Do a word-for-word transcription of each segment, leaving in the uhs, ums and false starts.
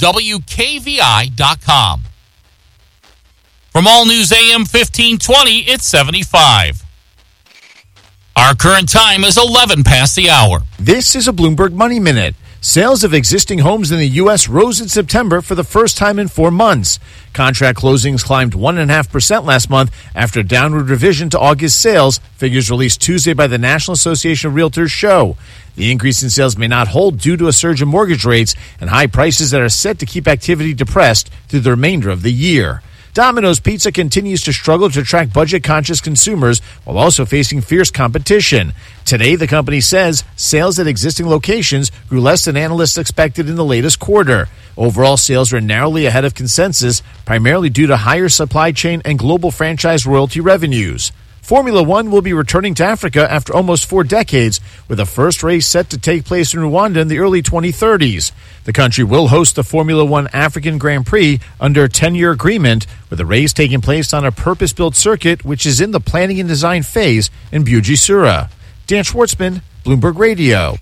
W K V I dot com. From All News A M fifteen twenty, it's seventy-five. Our current time is eleven past the hour. This is a Bloomberg Money Minute. Sales of existing homes in the U S rose in September for the first time in four months. Contract closings climbed one point five percent last month after a downward revision to August sales, figures released Tuesday by the National Association of Realtors show. The increase in sales may not hold due to a surge in mortgage rates and high prices that are set to keep activity depressed through the remainder of the year. Domino's Pizza continues to struggle to attract budget-conscious consumers while also facing fierce competition. Today, the company says sales at existing locations grew less than analysts expected in the latest quarter. Overall, sales were narrowly ahead of consensus, primarily due to higher supply chain and global franchise royalty revenues. Formula One will be returning to Africa after almost four decades, with the first race set to take place in Rwanda in the early twenty thirties. The country will host the Formula One African Grand Prix under a ten-year agreement, with the race taking place on a purpose-built circuit, which is in the planning and design phase in Bugesera. Dan Schwartzman, Bloomberg Radio.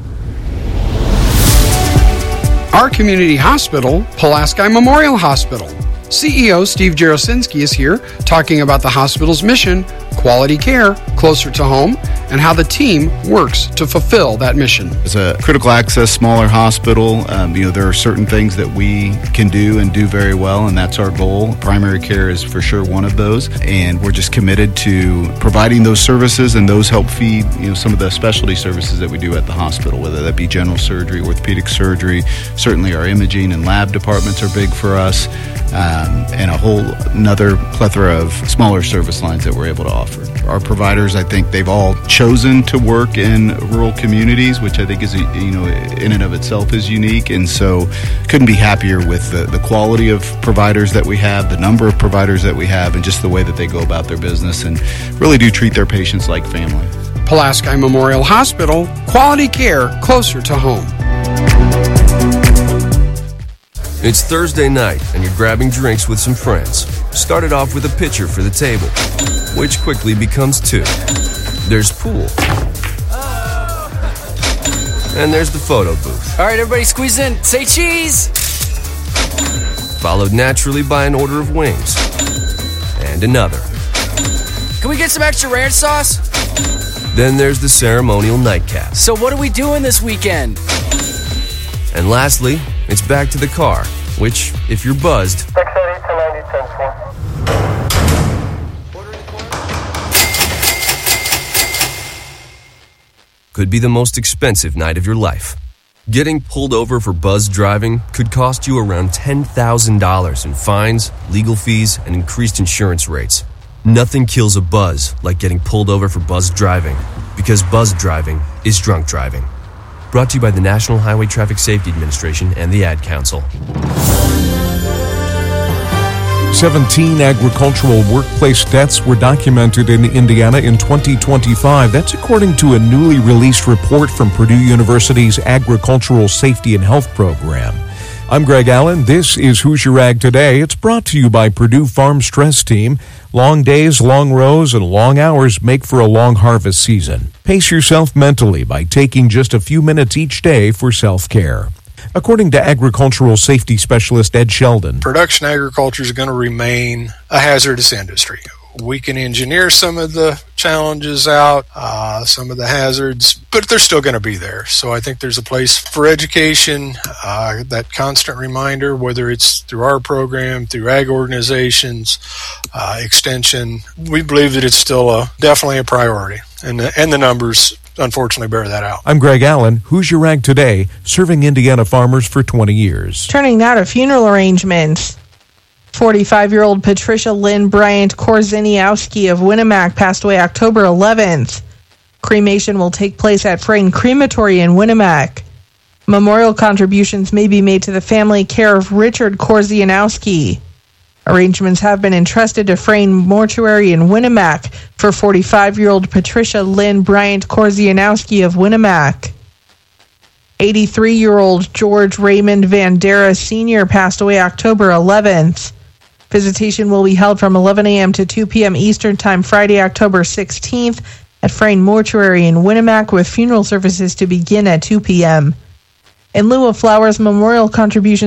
Our community hospital, Pulaski Memorial Hospital. C E O Steve Jarosinski is here talking about the hospital's mission, quality care closer to home, and how the team works to fulfill that mission. As a critical access, smaller hospital, um, you know, there are certain things that we can do and do very well, and that's our goal. Primary care is for sure one of those, and we're just committed to providing those services, and those help feed, you know, some of the specialty services that we do at the hospital, whether that be general surgery, orthopedic surgery. Certainly our imaging and lab departments are big for us. Um, and a whole another plethora of smaller service lines that we're able to offer. Our providers, I think they've all chosen to work in rural communities, which I think is, you know, in and of itself is unique. And so couldn't be happier with the, the quality of providers that we have, the number of providers that we have, and just the way that they go about their business and really do treat their patients like family. Pulaski Memorial Hospital, quality care closer to home. It's Thursday night, and you're grabbing drinks with some friends. Started off with a pitcher for the table, which quickly becomes two. There's pool. And there's the photo booth. All right, everybody squeeze in. Say cheese! Followed naturally by an order of wings. And another. Can we get some extra ranch sauce? Then there's the ceremonial nightcap. So what are we doing this weekend? And lastly, it's back to the car, which, if you're buzzed, could be the most expensive night of your life. Getting pulled over for buzz driving could cost you around ten thousand dollars in fines, legal fees, and increased insurance rates. Nothing kills a buzz like getting pulled over for buzz driving, because buzz driving is drunk driving. Brought to you by the National Highway Traffic Safety Administration and the Ad Council. seventeen agricultural workplace deaths were documented in Indiana in twenty twenty-five. That's according to a newly released report from Purdue University's Agricultural Safety and Health Program. I'm Greg Allen. This is Hoosier Ag Today. It's brought to you by Purdue Farm Stress Team. Long days, long rows, and long hours make for a long harvest season. Pace yourself mentally by taking just a few minutes each day for self-care. According to agricultural safety specialist Ed Sheldon, production agriculture is going to remain a hazardous industry. We can engineer some of the challenges out, uh, some of the hazards, but they're still going to be there. So I think there's a place for education, uh, that constant reminder, whether it's through our program, through ag organizations, uh, extension. We believe that it's still a, definitely a priority, and the, and the numbers unfortunately bear that out. I'm Greg Allen, Hoosier Ag Today, serving Indiana farmers for twenty years. Turning now to funeral arrangements. forty-five-year-old Patricia Lynn Bryant Korzeniowski of Winnemac passed away October eleventh. Cremation will take place at Frayne Crematory in Winnemac. Memorial contributions may be made to the family care of Richard Korzeniowski. Arrangements have been entrusted to Frayne Mortuary in Winnemac for forty-five-year-old Patricia Lynn Bryant Korzeniowski of Winnemac. eighty-three-year-old George Raymond Vandera Senior passed away October eleventh. Visitation will be held from eleven a.m. to two p.m. Eastern Time Friday, October sixteenth at Frayne Mortuary in Winnemac, with funeral services to begin at two p.m. In lieu of flowers, memorial contributions